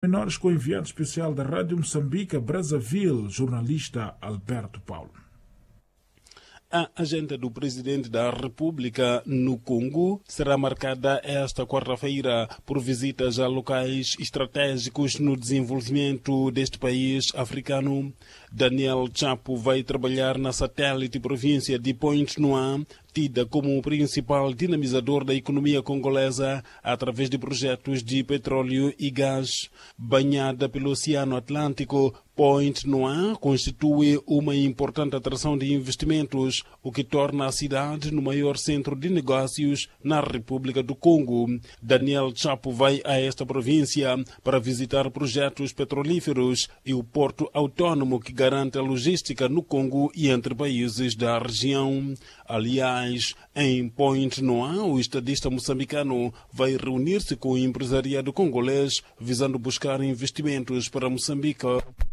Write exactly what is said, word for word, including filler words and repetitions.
Menores com o enviado especial da Rádio Moçambique, Brazzaville, jornalista Alberto Paulo. A agenda do presidente da República no Congo será marcada esta quarta-feira por visitas a locais estratégicos no desenvolvimento deste país africano. Daniel Chapo vai trabalhar na satélite província de Pointe-Noire, tida como o principal dinamizador da economia congolesa através de projetos de petróleo e gás. Banhada pelo Oceano Atlântico, Pointe-Noire constitui uma importante atração de investimentos, o que torna a cidade no maior centro de negócios na República do Congo. Daniel Chapo vai a esta província para visitar projetos petrolíferos e o porto autônomo que garante a logística no Congo e entre países da região. Aliás, em Pointe-Noire, o estadista moçambicano vai reunir-se com o empresariado congolês visando buscar investimentos para Moçambique.